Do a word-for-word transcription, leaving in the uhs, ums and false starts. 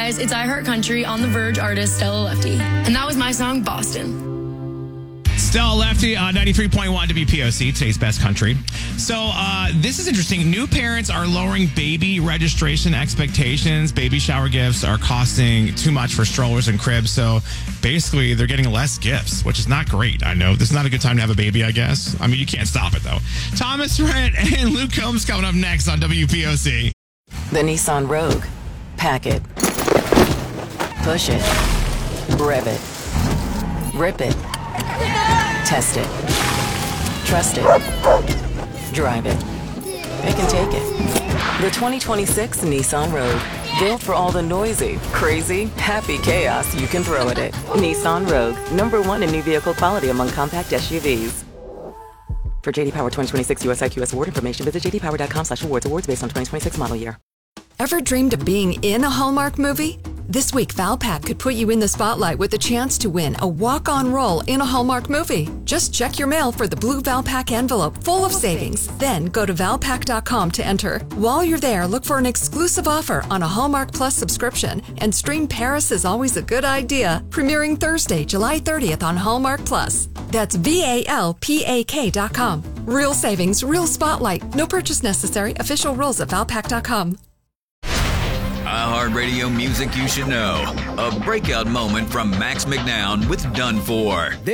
guys, it's iHeartCountry on the Verge artist Stella Lefty. And that was my song, Boston. Stella Lefty on ninety-three point one W P O C, today's best country. So uh, this is interesting. New parents are lowering baby registration expectations. Baby shower gifts are costing too much for strollers and cribs. So basically, they're getting less gifts, which is not great. I know this is not a good time to have a baby, I guess. I mean, you can't stop it, though. Thomas Rhett and Luke Combs coming up next on W P O C. The Nissan Rogue. Pack it. Push it. Rev it. Rip it. Test it. Trust it. Drive it. It can take it. The twenty twenty-six Nissan Rogue. Built for all the noisy, crazy, happy chaos you can throw at it. Nissan Rogue. Number one in new vehicle quality among compact S U Vs. For J D Power twenty twenty-six U S I Q S award information, visit j d power dot com slash awards. Awards based on twenty twenty-six model year. Ever dreamed of being in a Hallmark movie? This week, Valpak could put you in the spotlight with a chance to win a walk-on role in a Hallmark movie. Just check your mail for the blue Valpak envelope full of savings. Then go to valpak dot com to enter. While you're there, look for an exclusive offer on a Hallmark Plus subscription and stream Paris is Always a Good Idea, premiering Thursday, July thirtieth on Hallmark Plus. That's V A L P A K dot com. Real savings, real spotlight. No purchase necessary. Official rules at valpak dot com. iHeartRadio music you should know. A breakout moment from Max McNown with Done For.